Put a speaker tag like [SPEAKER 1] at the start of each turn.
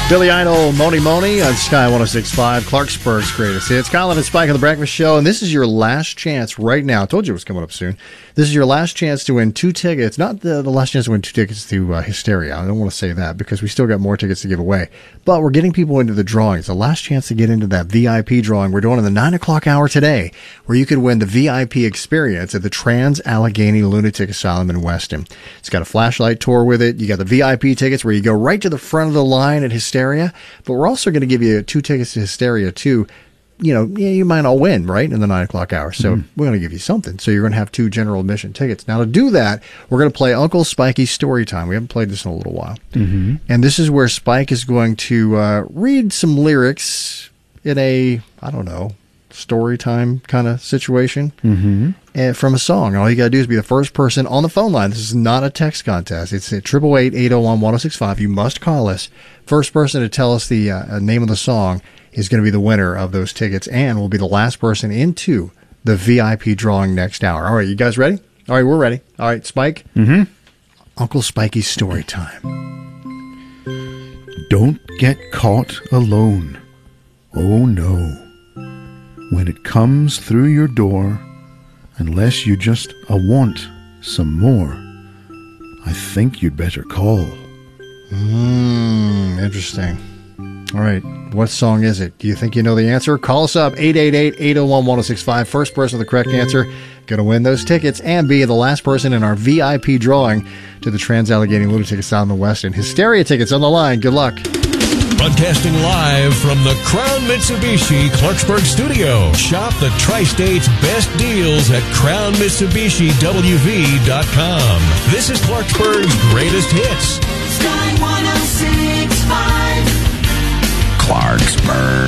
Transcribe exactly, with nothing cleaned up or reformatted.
[SPEAKER 1] Billy Idol, Moni Moni on Sky one oh six point five, Clarksburg's greatest hits. Colin and Spike on The Breakfast Show, and this is your last chance right now. I told you it was coming up soon. This is your last chance to win two tickets. Not the, the last chance to win two tickets to uh, Hysteria. I don't want to say that because we still got more tickets to give away. But we're getting people into the drawing. It's the last chance to get into that V I P drawing we're doing in the nine o'clock hour today, where you could win the V I P experience at the Trans-Allegheny Lunatic Asylum in Weston. It's got a flashlight tour with it. You got the V I P tickets where you go right to the front of the line at Hysteria. But we're also going to give you two tickets to Hysteria, too. You know, yeah, you might all win, right, in the nine o'clock hour. So mm-hmm. we're going to give you something. So you're going to have two general admission tickets. Now, to do that, we're going to play Uncle Spikey's Story Time. We haven't played this in a little while. Mm-hmm. And this is where Spike is going to uh, read some lyrics in a, I don't know, story time kind of situation mm-hmm. and from a song. All you got to do is be the first person on the phone line. This is not a text contest. It's at eight eight eight, eight oh one, one oh six five. You must call us. First person to tell us the uh, name of the song is going to be the winner of those tickets and will be the last person into the V I P drawing next hour. All right, you guys ready? All right, we're ready. All right, Spike.
[SPEAKER 2] Mm-hmm.
[SPEAKER 1] Uncle Spikey's Story Time.
[SPEAKER 2] Don't get caught alone. Oh, no. When it comes through your door, unless you just a want some more, I think you'd better call.
[SPEAKER 1] Hmm, interesting. All right, what song is it? Do you think you know the answer? Call us up, eight eight eight, eight oh one, one oh six five. First person with the correct answer going to win those tickets and be the last person in our V I P drawing to the Trans-Allegheny Lunatic Asylum in Weston. Hysteria tickets on the line. Good luck.
[SPEAKER 3] Broadcasting live from the Crown Mitsubishi Clarksburg studio. Shop the Tri-State's best deals at crown mitsubishi w v dot com. This is Clarksburg's greatest hits.
[SPEAKER 4] Sky one oh six point five.
[SPEAKER 5] Clarksburg.